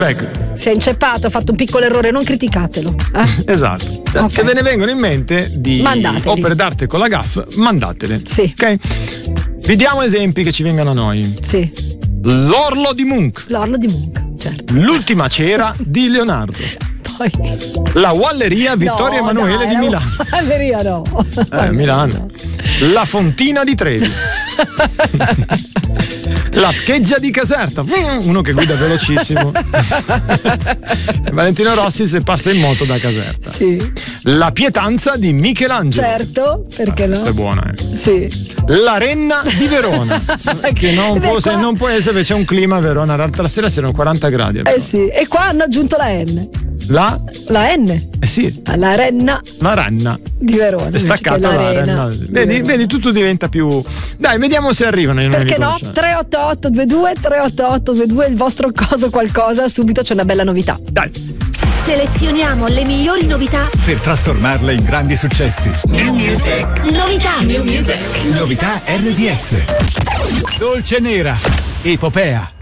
Prego. Si è inceppato, ha fatto un piccolo errore, non criticatelo. Esatto. Okay. Se ve ne vengono in mente di opere d'arte con la gaff, mandatele. Sì. Ok? Vediamo esempi che ci vengano a noi. Sì. L'Orlo di Munch. L'Orlo di Munch, certo. L'ultima cera di Leonardo. Poi. La Walleria Vittorio Emanuele di Milano. Walleria no. Milano. La Fontina di Trevi. La Scheggia di Caserta. Uno che guida velocissimo. Valentino Rossi se passa in moto da Caserta. Sì. La Pietanza di Michelangelo. Certo, perché no? Questa è buona, Sì. La Renna di Verona. Che non può essere perché c'è un clima a Verona. L'altra sera c'erano 40 gradi. Sì. E qua hanno aggiunto la N. La N? Sì. La Renna. La Renna di Verona. È staccata la Renna. Vedi, tutto diventa più. Dai, vediamo se arrivano. Perché no? 38822 38822 il vostro coso qualcosa. Subito c'è una bella novità. Dai. Selezioniamo le migliori novità per trasformarle in grandi successi. New Music. Novità. New Music. Novità RDS. Dolce Nera. Epopea.